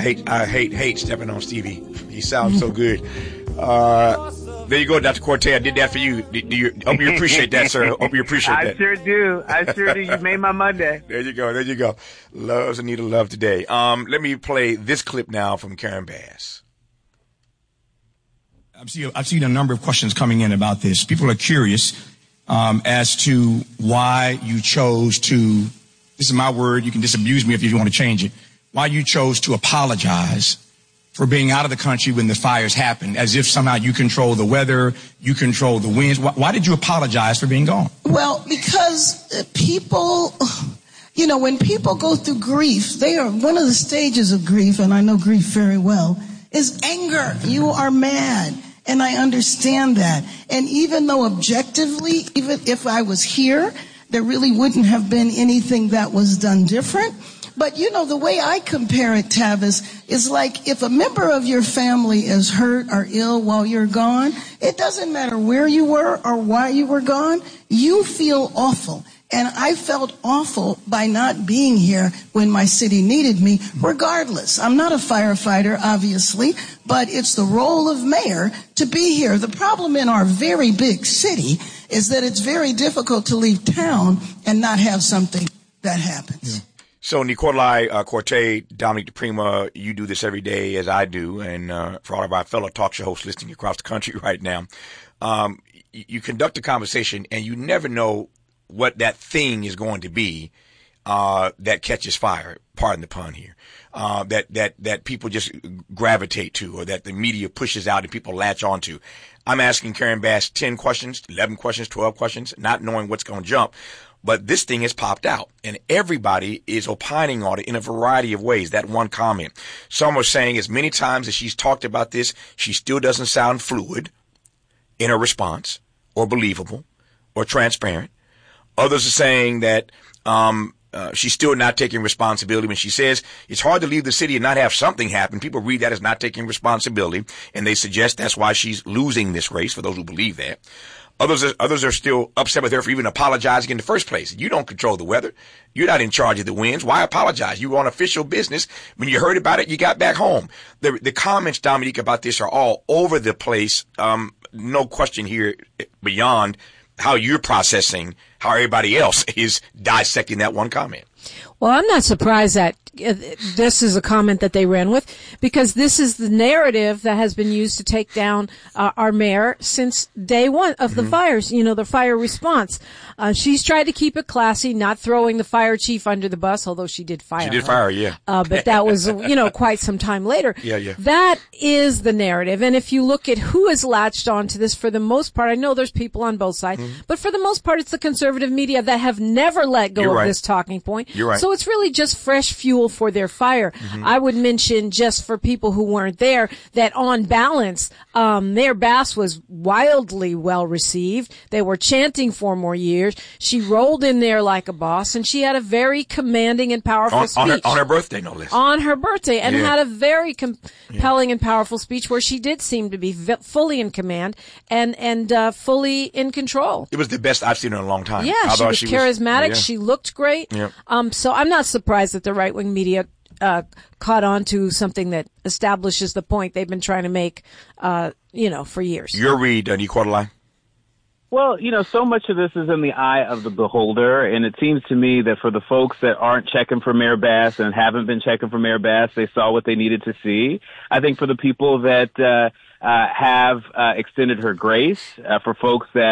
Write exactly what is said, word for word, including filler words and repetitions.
hate, I hate, hate stepping on Stevie. He sounds so good. Uh, there you go, Doctor Cortez. I did that for you. Do you hope you appreciate that, sir? Hope you appreciate that. I sure do. I sure do. You made my Monday. There you go. There you go. Loves Anita Love today. Um, let me play this clip now from Karen Bass. I've seen, I've seen a number of questions coming in about this. People are curious um, as to why you chose to, this is my word, you can disabuse me if you want to change it, why you chose to apologize for being out of the country when the fires happened, as if somehow you control the weather, you control the winds. Why, why did you apologize for being gone? Well, because people, you know, when people go through grief, they are, one of the stages of grief, and I know grief very well, is anger. You are mad. And I understand that. And even though objectively, even if I was here, there really wouldn't have been anything that was done different. But, you know, the way I compare it, Tavis, is like if a member of your family is hurt or ill while you're gone, it doesn't matter where you were or why you were gone, you feel awful. And I felt awful by not being here when my city needed me, regardless. I'm not a firefighter, obviously, but it's the role of mayor to be here. The problem in our very big city is that it's very difficult to leave town and not have something that happens. Yeah. So, Nicolai uh, Cortez, Dominic DePrima, you do this every day as I do, and uh, for all of our fellow talk show hosts listening across the country right now, um, you, you conduct a conversation, and you never know what that thing is going to be uh, that catches fire, pardon the pun here, uh, that, that, that people just gravitate to, or that the media pushes out and people latch onto. I'm asking Karen Bass ten questions, eleven questions, twelve questions, not knowing what's going to jump. But this thing has popped out, and everybody is opining on it in a variety of ways. That one comment. Some are saying as many times as she's talked about this, she still doesn't sound fluid in her response, or believable, or transparent. Others are saying that um uh, she's still not taking responsibility when she says it's hard to leave the city and not have something happen. People read that as not taking responsibility, and they suggest that's why she's losing this race, for those who believe that. Others are, others are still upset with her for even apologizing in the first place. You don't control the weather. You're not in charge of the winds. Why apologize? You were on official business. When you heard about it, you got back home. The, the comments, Dominique, about this are all over the place. Um, no question here beyond how you're processing how everybody else is dissecting that one comment. Well, I'm not surprised that uh, this is a comment that they ran with, because this is the narrative that has been used to take down uh, our mayor since day one of the mm-hmm. fires, you know, the fire response. Uh, she's tried to keep it classy, not throwing the fire chief under the bus, although she did fire She did her. fire, yeah. Uh, but that was, you know, quite some time later. Yeah, yeah. That is the narrative. And if you look at who has latched onto this, for the most part, I know there's people on both sides, mm-hmm. but for the most part, it's the conservative media that have never let go You're of right. this talking point. You're right. So it's really just fresh fuel for their fire. Mm-hmm. I would mention, just for people who weren't there, that on balance, um, Mayor Bass was wildly well received. They were chanting for more years. She rolled in there like a boss, and she had a very commanding and powerful on, speech. On her, on her birthday, no less. On her birthday, and yeah. had a very compelling yeah. and powerful speech where she did seem to be v- fully in command and, and, uh, fully in control. It was the best I've seen in a long time. Yeah, she was she charismatic. Was, yeah. She looked great. Yeah. Um, so I'm not surprised that the right-wing media uh, caught on to something that establishes the point they've been trying to make, uh, you know, for years. Your read, uh, Nicolai. Well, you know, so much of this is in the eye of the beholder, and it seems to me that for the folks that aren't checking for Mayor Bass and haven't been checking for Mayor Bass, they saw what they needed to see. I think for the people that uh, uh have uh, extended her grace, uh, for folks that